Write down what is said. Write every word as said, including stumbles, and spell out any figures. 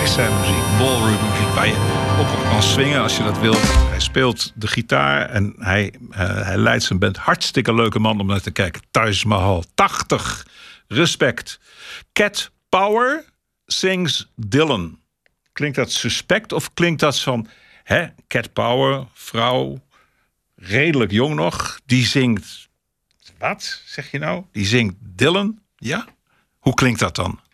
relaxe muziek, ballroom muziek, waar je op kan swingen als je dat wilt. Hij speelt de gitaar en hij, uh, hij leidt zijn band. Hartstikke leuke man om naar te kijken. Taj Mahal, tachtig. Respect. Cat Power sings Dylan. Klinkt dat suspect of klinkt dat van... Hè, Cat Power, vrouw, redelijk jong nog, die zingt... Wat, zeg je nou? Die zingt Dylan? Ja? Hoe klinkt dat dan?